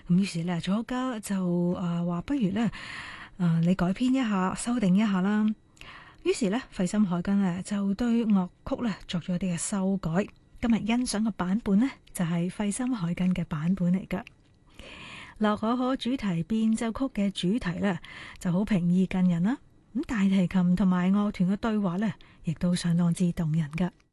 咁於是咧，作曲家就話不如咧你改編一下、修訂一下啦。於是咧，費森海根咧就對樂曲咧作咗一啲嘅修改。今日欣賞嘅版本呢，就係費森海根嘅版本嚟噶。樂可可主題變奏曲嘅主題咧就好平易近人啦。咁大提琴同埋樂團嘅對話咧，亦都相當之動人噶。